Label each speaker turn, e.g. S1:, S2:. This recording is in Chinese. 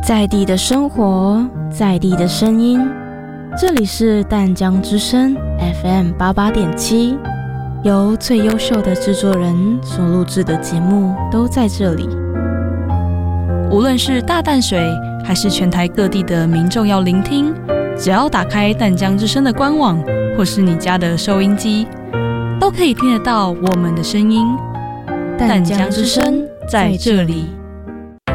S1: 在地的生活，在地的声音，这里是淡江之声 FM88.7，由最优秀的制作人所录制的节目都在这里。
S2: 无论是大淡水还是全台各地的民众要聆听，只要打开淡江之声的官网或是你家的收音机，都可以听得到我们的声音。淡江之声在这里。